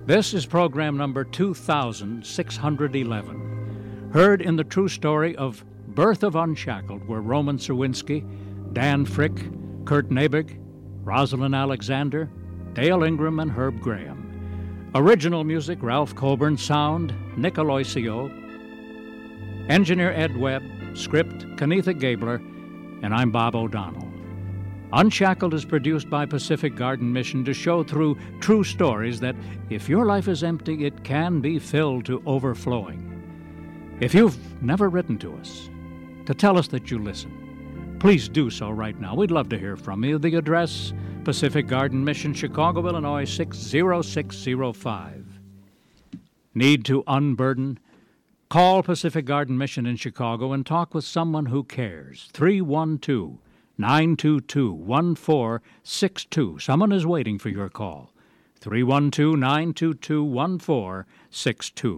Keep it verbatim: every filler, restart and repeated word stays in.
This is program number two thousand six hundred eleven, heard in the true story of Birth of Unshackled, where Roman Sawinski, Dan Frick, Kurt Nabig, Rosalind Alexander, Dale Ingram, and Herb Graham. Original music, Ralph Colburn. Sound, Nick Aloisio. Engineer Ed Webb. Script, Kenitha Gabler. And I'm Bob O'Donnell. Unshackled is produced by Pacific Garden Mission to show through true stories that if your life is empty, it can be filled to overflowing. If you've never written to us to tell us that you listen, please do so right now. We'd love to hear from you. The address, Pacific Garden Mission, Chicago, Illinois, six oh six oh five. Need to unburden? Call Pacific Garden Mission in Chicago and talk with someone who cares. three one two, nine two two, one four six two. Someone is waiting for your call. three one two, nine two two, one four six two.